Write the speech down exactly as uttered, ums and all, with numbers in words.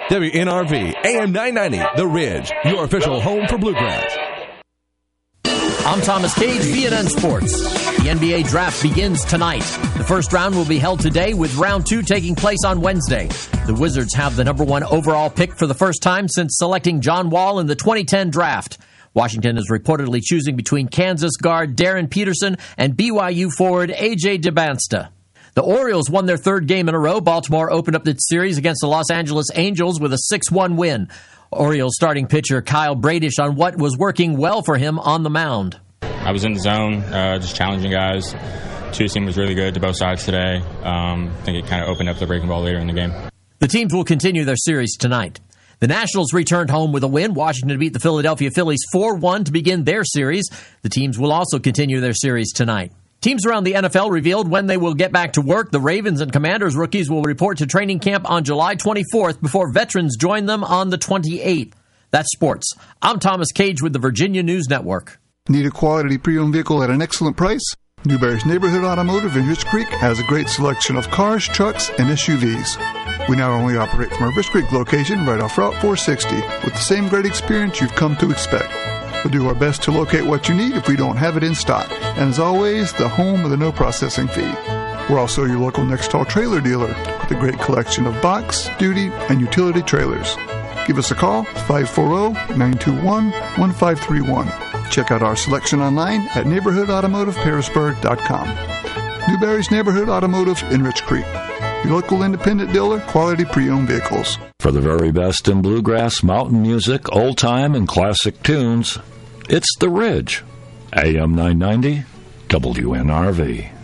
W N R V, A M nine ninety, The Ridge, your official home for Bluegrass. I'm Thomas Cage, V N N Sports. The N B A draft begins tonight. The first round will be held today, with round two taking place on Wednesday. The Wizards have the number one overall pick for the first time since selecting John Wall in the twenty ten draft. Washington is reportedly choosing between Kansas guard Darren Peterson and B Y U forward A J DeBansta. The Orioles won their third game in a row. Baltimore opened up its series against the Los Angeles Angels with a six one win. Orioles starting pitcher Kyle Bradish on what was working well for him on the mound. I was in the zone, uh, just challenging guys. Two seam was really good to both sides today. Um, I think it kind of opened up the breaking ball later in the game. The teams will continue their series tonight. The Nationals returned home with a win. Washington beat the Philadelphia Phillies four one to begin their series. The teams will also continue their series tonight. Teams around the N F L revealed when they will get back to work. The Ravens and Commanders rookies will report to training camp on July twenty-fourth before veterans join them on the twenty-eighth. That's sports. I'm Thomas Cage with the Virginia News Network. Need a quality pre-owned vehicle at an excellent price? Newberry's Neighborhood Automotive in Rich Creek has a great selection of cars, trucks, and S U Vs. We not only operate from our Rich Creek location right off Route four sixty with the same great experience you've come to expect. We'll do our best to locate what you need if we don't have it in stock. And as always, the home of the no processing fee. We're also your local Nextall trailer dealer with a great collection of box, duty, and utility trailers. Give us a call, five four zero, nine two one, one five three one. Check out our selection online at neighborhood automotive parisburg dot com. Newberry's Neighborhood Automotive in Rich Creek. Your local independent dealer, quality pre-owned vehicles. For the very best in bluegrass, mountain music, old-time, and classic tunes, it's The Ridge. A M nine ninety, W N R V.